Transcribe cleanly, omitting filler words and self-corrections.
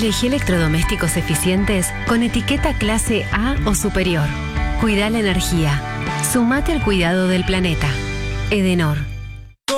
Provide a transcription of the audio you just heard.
Elegí electrodomésticos eficientes con etiqueta clase A o superior. Cuida la energía. Sumate al cuidado del planeta. Edenor.